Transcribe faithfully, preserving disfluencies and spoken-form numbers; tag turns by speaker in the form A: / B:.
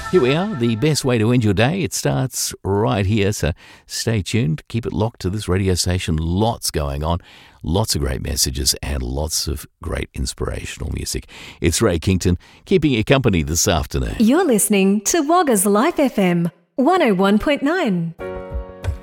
A: Here we are, the best way to end your day. It starts right here, so stay tuned. Keep it locked to this radio station. Lots going on, lots of great messages and lots of great inspirational music. It's Ray Kington, keeping you company this afternoon.
B: You're listening to Wagga's Life F M one oh one point nine.